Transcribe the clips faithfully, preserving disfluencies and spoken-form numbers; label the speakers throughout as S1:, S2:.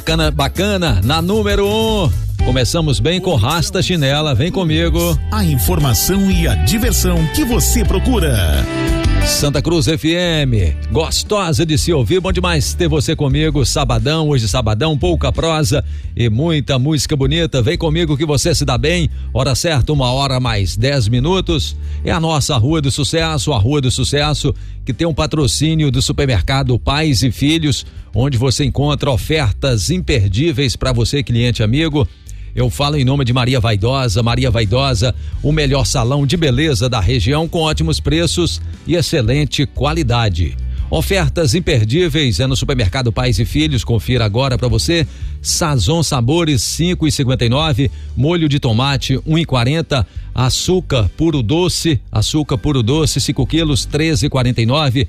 S1: Bacana, bacana, na número um. Começamos bem com Rasta Chinela, vem comigo.
S2: A informação e a diversão que você procura.
S1: Santa Cruz F M, gostosa de se ouvir, bom demais ter você comigo, sabadão, hoje sabadão, pouca prosa e muita música bonita, vem comigo que você se dá bem, hora certa, uma hora mais dez minutos, é a nossa Rua do Sucesso, a Rua do Sucesso, que tem um patrocínio do supermercado Pais e Filhos, onde você encontra ofertas imperdíveis para você, cliente amigo. Eu falo em nome de Maria Vaidosa. Maria Vaidosa, o melhor salão de beleza da região com ótimos preços e excelente qualidade. Ofertas imperdíveis é no supermercado Pais e Filhos, confira agora para você. Sazon Sabores cinco e cinquenta e nove, molho de tomate um e quarenta, açúcar puro doce, açúcar puro doce cinco quilos treze e quarenta e nove.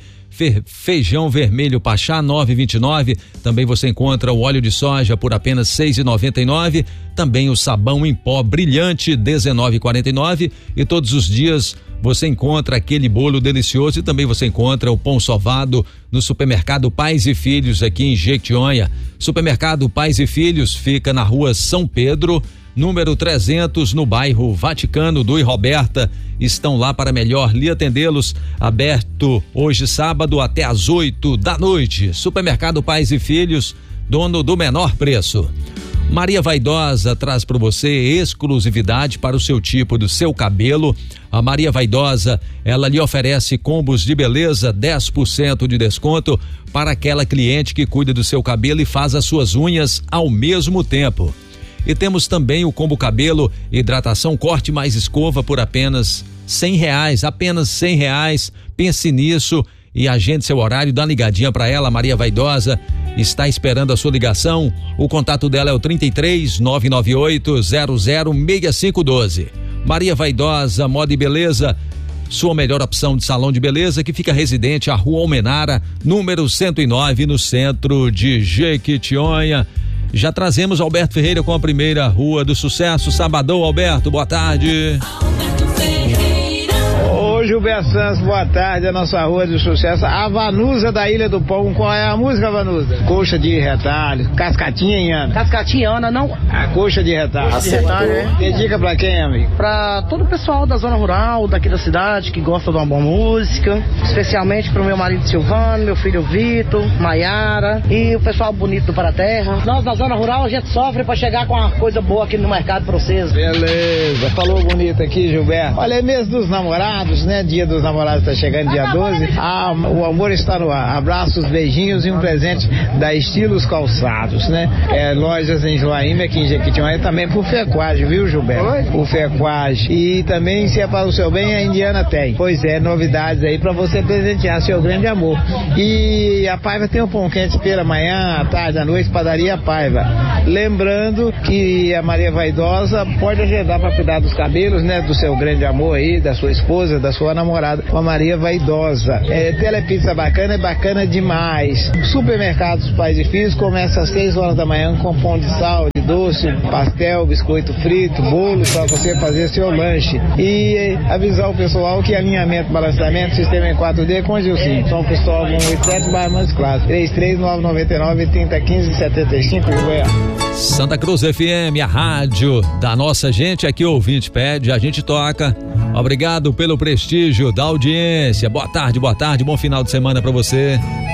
S1: Feijão vermelho Pachá nove e vinte e nove, também você encontra o óleo de soja por apenas seis e noventa e nove, também o sabão em pó brilhante dezenove e quarenta e nove, e todos os dias você encontra aquele bolo delicioso e também você encontra o pão sovado no supermercado Pais e Filhos aqui em Jequitinhonha. Supermercado Pais e Filhos fica na rua São Pedro, número trezentos, no bairro Vaticano. Du e Roberta estão lá para melhor lhe atendê-los, aberto hoje sábado até às oito da noite. Supermercado Pais e Filhos, dono do menor preço. Maria Vaidosa traz para você exclusividade para o seu tipo do seu cabelo. A Maria Vaidosa, ela lhe oferece combos de beleza, dez por cento de desconto para aquela cliente que cuida do seu cabelo e faz as suas unhas ao mesmo tempo. E temos também o combo cabelo, hidratação, corte mais escova por apenas cem reais, apenas cem reais. Pense nisso e agende seu horário, dá uma ligadinha para ela. Maria Vaidosa está esperando a sua ligação. O contato dela é o trinta e três, nove nove oito, zero zero seis cinco um dois. Maria Vaidosa, moda e beleza, sua melhor opção de salão de beleza, que fica residente à Rua Almenara, número cento e nove, no centro de Jequitinhonha. Já trazemos Alberto Ferreira com a primeira Rua do Sucesso. Sabadão, Alberto, boa tarde.
S3: Ô Gilberto Santos, boa tarde, a nossa Rua do Sucesso, a Vanusa da Ilha do Pão. Qual é a música, Vanusa? Coxa de retalho, cascatinha em Ana.
S4: Cascatinha Ana, não?
S3: A coxa de retalho.
S4: Coxa de retalho, é?
S3: Dedica pra quem, amigo?
S4: Pra todo o pessoal da zona rural, daqui da cidade, que gosta de uma boa música, especialmente pro meu marido Silvano, meu filho Vitor, Maiara e o pessoal bonito do Paraterra. Nós da zona rural, a gente sofre pra chegar com uma coisa boa aqui no mercado pra vocês.
S3: Beleza, falou bonito aqui, Gilberto. Olha, é mês dos namorados, né? Dia dos namorados tá chegando, dia doze. Ah, o amor está no ar. Abraços, beijinhos e um presente da Estilos Calçados, né? É, lojas em Joaíma, aqui em Jequitinhonha, também por Fequage, viu, Gilberto? Por Fequage. E também, se é para o seu bem, a Indiana tem. Pois é, novidades aí para você presentear seu grande amor. E a Paiva tem um pão quente pela manhã, à tarde, à noite, padaria Paiva. Lembrando que a Maria Vaidosa pode ajudar para cuidar dos cabelos, né? Do seu grande amor aí, da sua esposa, da sua namorada, com a Maria Vaidosa. É, telepizza bacana, é bacana demais. Supermercados Pais e Filhos começa às seis horas da manhã com pão de sal, de doce, pastel, biscoito frito, bolo para você fazer seu lanche. E avisar o pessoal que alinhamento, balanceamento, sistema em quatro D com Gilcinho. São Cristóvão cento e oitenta e sete, bairro Montes Claros. três três nove nove nove, três zero um cinco, sete cinco,
S1: Santa Cruz F M, a rádio da nossa gente, aqui o ouvinte pede, a gente toca. Obrigado pelo prestígio da audiência. Boa tarde, boa tarde, bom final de semana para você.